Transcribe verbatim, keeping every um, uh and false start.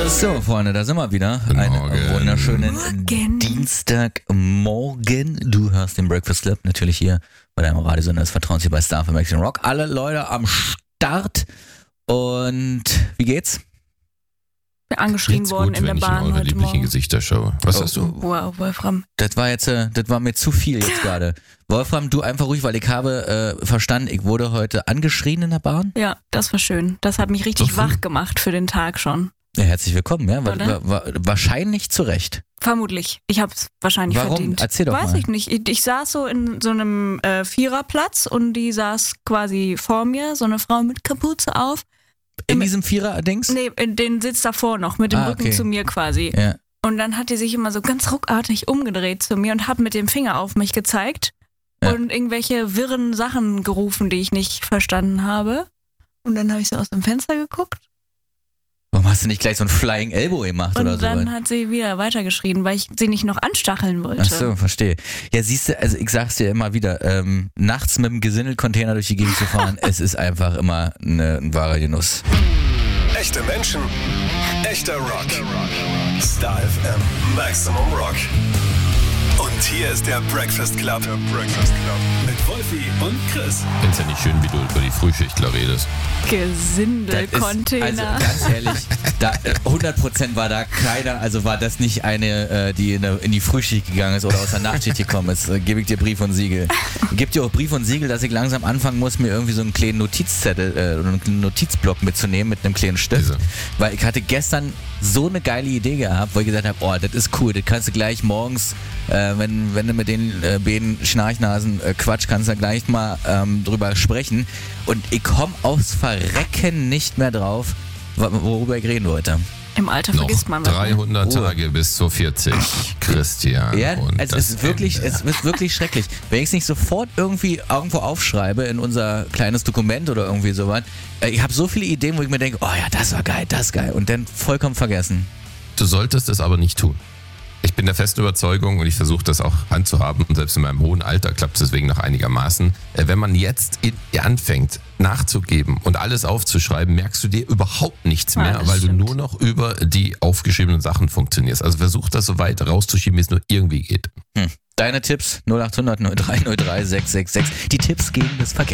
So, Freunde, da sind wir wieder. Einen wunderschönen Morgen. Dienstagmorgen. Du hörst den Breakfast Club natürlich hier bei deinem Radiosender des Vertrauens hier bei Star für Maximum Rock. Alle Leute am Start. Und wie geht's? Ich bin angeschrien Jetzt worden gut, in der wenn Bahn ich in eure heute lieblichen Morgen. Gesichter schaue. Was Oh. hast du? Wow, Wolfram. Das war jetzt, äh, das war mir zu viel jetzt gerade. Wolfram, du einfach ruhig, weil ich habe äh, verstanden, ich wurde heute angeschrien in der Bahn. Ja, das war schön. Das hat mich richtig So früh? wach gemacht für den Tag schon. Ja, herzlich willkommen, ja. Wa- Oder? wa- wa- wahrscheinlich zu Recht. Vermutlich. Ich habe es wahrscheinlich Warum? verdient. Erzähl doch Weiß mal. ich nicht. Ich, ich saß so in so einem äh, Viererplatz und die saß quasi vor mir, so eine Frau mit Kapuze auf. In Im- diesem Vierer-Dings? Nee, in den sitzt davor noch, mit dem Ah, Rücken okay. zu mir quasi. Ja. Und dann hat die sich immer so ganz ruckartig umgedreht zu mir und hat mit dem Finger auf mich gezeigt Ja. und irgendwelche wirren Sachen gerufen, die ich nicht verstanden habe. Und dann habe ich so aus dem Fenster geguckt Warum hast du nicht gleich so ein Flying Elbow gemacht und oder so? dann hat sie wieder weitergeschrien, weil ich sie nicht noch anstacheln wollte. Ach so, verstehe. Ja, siehst du, also ich sag's dir immer wieder, ähm, nachts mit dem Gesindelcontainer durch die Gegend zu fahren, es ist einfach immer eine, ein wahrer Genuss. Echte Menschen, echter Rock. Star F M, Maximum Rock. Und hier ist der Breakfast Club. Der Breakfast Club. Mit Wolfi und Chris. Ich find's ja nicht schön, wie du über die Frühschichtler redest. Gesindelcontainer. Also ganz ehrlich, da, äh, hundert Prozent war da keiner, also war das nicht eine, äh, die in, der, in die Frühschicht gegangen ist oder aus der Nachtschicht gekommen ist. Äh, Gebe ich dir Brief und Siegel. Gib dir auch Brief und Siegel, dass ich langsam anfangen muss, mir irgendwie so einen kleinen Notizzettel äh, oder einen Notizblock mitzunehmen mit einem kleinen Stift. Diese. Weil ich hatte gestern so eine geile Idee gehabt, wo ich gesagt habe, oh, das ist cool, das kannst du gleich morgens, äh, wenn, wenn du mit den äh, beiden Schnarchnasen äh, Quatsch, kannst du gleich mal ähm, drüber sprechen. Und ich komme aufs Verrecken nicht mehr drauf, wo- worüber ich reden wollte. Im Alter Noch vergisst man was. ne? dreihundert Oh. Tage bis zu vierzig, Christian. Ja, und es das ist wirklich, Ende. es ist wirklich schrecklich. Wenn ich es nicht sofort irgendwie irgendwo aufschreibe in unser kleines Dokument oder irgendwie sowas, äh, ich habe so viele Ideen, wo ich mir denke, oh ja, das war geil, das ist geil, und dann vollkommen vergessen. Du solltest es aber nicht tun. Ich bin der festen Überzeugung und ich versuche das auch handzuhaben, und selbst in meinem hohen Alter klappt es deswegen noch einigermaßen. Äh, Wenn man jetzt in, anfängt nachzugeben und alles aufzuschreiben, merkst du dir überhaupt nichts Ja, mehr, das weil stimmt. du nur noch über die aufgeschriebenen Sachen funktionierst. Also versuch das so weit rauszuschieben, wie es nur irgendwie geht. Hm. Deine Tipps null acht hundert null drei null drei sechs sechs sechs. Die Tipps gegen das Vergessen.